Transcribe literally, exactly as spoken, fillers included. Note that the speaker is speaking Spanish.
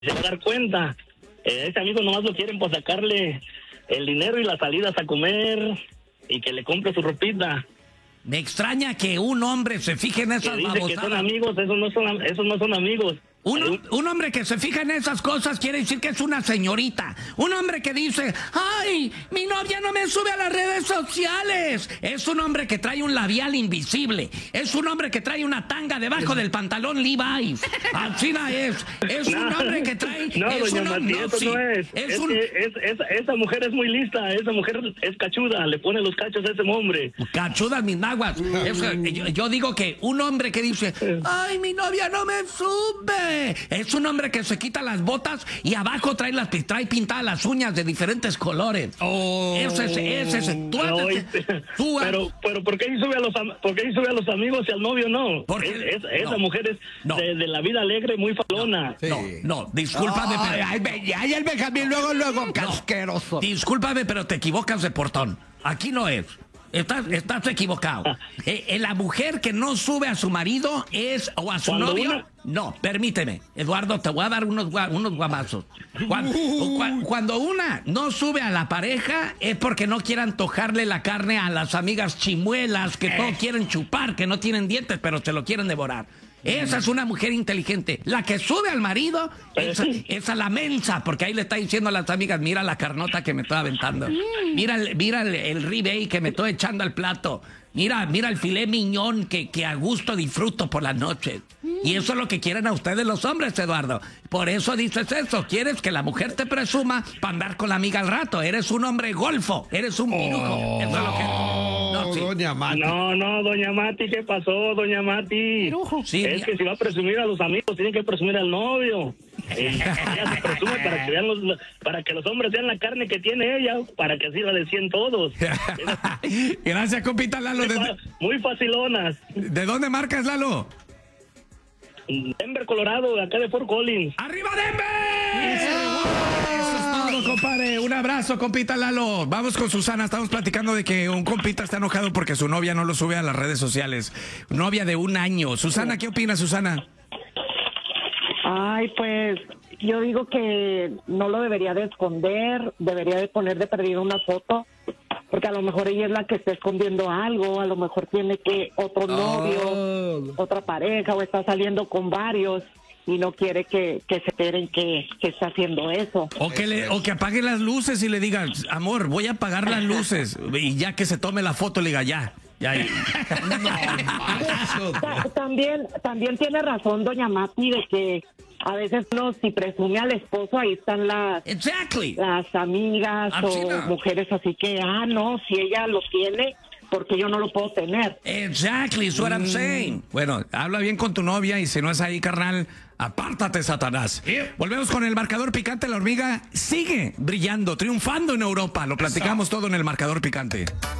se va a dar cuenta. Eh, ese amigo nomás lo quieren por sacarle el dinero y las salidas a comer y que le compre su ropita. Me extraña que un hombre se fije en esas que dice babosadas. que son amigos, esos no son, esos no son amigos. Un, un hombre que se fija en esas cosas quiere decir que es una señorita. Un hombre que dice, ¡ay, mi novia no me sube a las redes sociales! Es un hombre que trae un labial invisible. Es un hombre que trae una tanga debajo del pantalón Levi's. Así no es. Es un hombre que trae... No, es doña un, Mati, no, eso sí, no es. es es, un, que es, es Esa mujer es muy lista, esa mujer es cachuda, le pone los cachos a ese hombre. Cachudas mis naguas. Es, yo, yo digo que un hombre que dice, ¡ay, mi novia no me sube! Es un hombre que se quita las botas y abajo trae las trae pintadas las uñas de diferentes colores. Oh. Ese es, ese es. Tú, No, antes, tú, pero, pero ¿por qué ahí sube a los am- por qué ahí sube a los amigos y al novio no? Porque, es, es, esa no, mujer es no. de, de la vida alegre, muy falona. Sí. No, no, discúlpame, Ay, pero, ay, ay, ay, el Benjamín, luego, luego, casqueroso. discúlpame, pero te equivocas de portón. Aquí no es. Estás, estás equivocado. Eh, eh, la mujer que no sube a su marido es o a su Cuando novio. una- No, permíteme, Eduardo, te voy a dar unos, gua- unos guamazos. Cuando, cua- cuando una no sube a la pareja es porque no quiere antojarle la carne a las amigas chimuelas que todo quieren chupar, que no tienen dientes, pero se lo quieren devorar. Esa es una mujer inteligente. La que sube al marido, esa, esa la mensa, porque ahí le está diciendo a las amigas, mira la carnota que me estoy aventando. Mira el, mira el, el ribeye que me estoy echando al plato. Mira, mira el filé miñón que, que a gusto disfruto por las noches. Y eso es lo que quieren a ustedes los hombres, Eduardo. Por eso dices eso. Quieres que la mujer te presuma para andar con la amiga al rato. Eres un hombre golfo. Eres un pirujo. Eso es lo que... No, sí. Doña Mati. No, no, doña Mati, ¿qué pasó, doña Mati? Sí, es mira. que si va a presumir a los amigos, tiene que presumir al novio. Eh, ella se presume para que vean los, para que los hombres vean la carne que tiene ella, para que así la decían todos. Gracias, compita Lalo. Muy, ¿De, fa- muy facilonas. ¿De dónde marcas, Lalo? Denver, Colorado, de acá de Fort Collins. ¡Arriba, Denver! Eso es todo, compadre. Un abrazo, compita Lalo. Vamos con Susana. Estamos platicando de que un compita está enojado porque su novia no lo sube a las redes sociales. Novia de un año. Susana, ¿qué opinas, Susana? Ay, pues yo digo que no lo debería de esconder, debería de poner de perdido una foto, porque a lo mejor ella es la que está escondiendo algo, a lo mejor tiene que otro novio, otra pareja, o está saliendo con varios y no quiere que, que se enteren que, que está haciendo eso. O que, le, o que apague las luces y le diga, amor, voy a apagar las luces. Y ya que se tome la foto, le diga, ya. Ya, Ta- También, también tiene razón doña Mati de que a veces no, si presume al esposo, ahí están las, exactly. las amigas Así o no. mujeres así que, ah, no, si ella lo tiene, porque yo no lo puedo tener. Exactly, is what I'm saying. Bueno, habla bien con tu novia y si no es ahí, carnal, apártate, Satanás. Volvemos con el marcador picante. La hormiga sigue brillando, triunfando en Europa. Lo platicamos todo en el marcador picante.